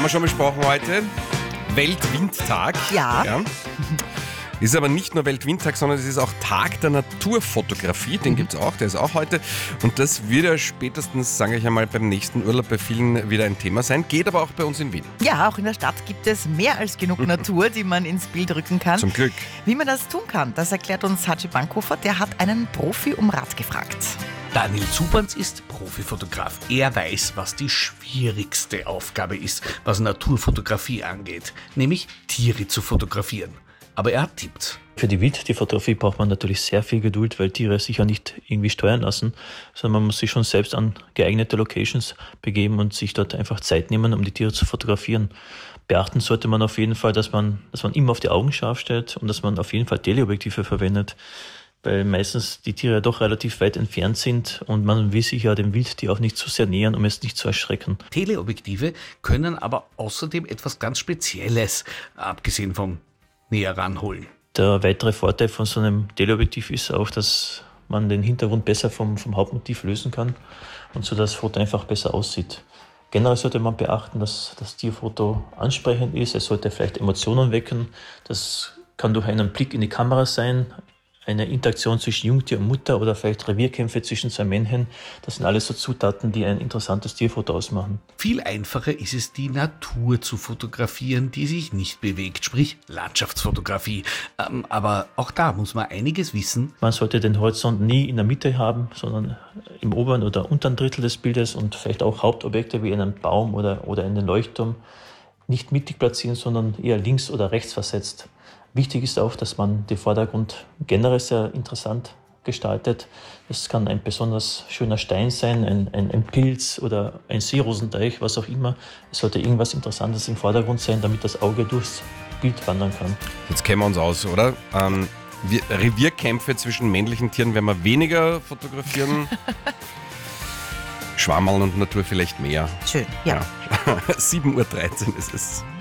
wir schon besprochen heute. Weltwindtag. Ja. Ist aber nicht nur Weltwindtag, sondern es ist auch Tag der Naturfotografie. Den gibt es auch, der ist auch heute. Und das wird ja spätestens, sage ich einmal, beim nächsten Urlaub bei vielen wieder ein Thema sein. Geht aber auch bei uns in Wien. Ja, auch in der Stadt gibt es mehr als genug Natur, die man ins Bild rücken kann. Zum Glück. Wie man das tun kann, das erklärt uns Haji Bankhofer. Der hat einen Profi um Rat gefragt. Daniel Zupanz ist Profifotograf. Er weiß, was die schwierigste Aufgabe ist, was Naturfotografie angeht, nämlich Tiere zu fotografieren. Aber er hat Tipps. Für die Wildtierfotografie braucht man natürlich sehr viel Geduld, weil Tiere sich ja nicht irgendwie steuern lassen, sondern man muss sich schon selbst an geeignete Locations begeben und sich dort einfach Zeit nehmen, um die Tiere zu fotografieren. Beachten sollte man auf jeden Fall, dass man immer auf die Augen scharf stellt und dass man auf jeden Fall Teleobjektive verwendet, weil meistens die Tiere doch relativ weit entfernt sind und man will sich ja dem Wildtier auch nicht zu sehr nähern, um es nicht zu erschrecken. Teleobjektive können aber außerdem etwas ganz Spezielles, abgesehen vom näher ranholen. Der weitere Vorteil von so einem Teleobjektiv ist auch, dass man den Hintergrund besser vom Hauptmotiv lösen kann und so das Foto einfach besser aussieht. Generell sollte man beachten, dass das Tierfoto ansprechend ist. Es sollte vielleicht Emotionen wecken. Das kann durch einen Blick in die Kamera sein, eine Interaktion zwischen Jungtier und Mutter oder vielleicht Revierkämpfe zwischen zwei Männchen. Das sind alles so Zutaten, die ein interessantes Tierfoto ausmachen. Viel einfacher ist es, die Natur zu fotografieren, die sich nicht bewegt, sprich Landschaftsfotografie. Aber auch da muss man einiges wissen. Man sollte den Horizont nie in der Mitte haben, sondern im oberen oder unteren Drittel des Bildes und vielleicht auch Hauptobjekte wie einen Baum oder einen Leuchtturm nicht mittig platzieren, sondern eher links oder rechts versetzt. Wichtig ist auch, dass man den Vordergrund generell sehr interessant gestaltet. Es kann ein besonders schöner Stein sein, ein Pilz oder ein Seerosenteich, was auch immer. Es sollte irgendwas Interessantes im Vordergrund sein, damit das Auge durchs Bild wandern kann. Jetzt kennen wir uns aus, oder? Revierkämpfe zwischen männlichen Tieren werden wir weniger fotografieren. Schwammerl und Natur vielleicht mehr. Schön, ja. 7:13 Uhr ist es.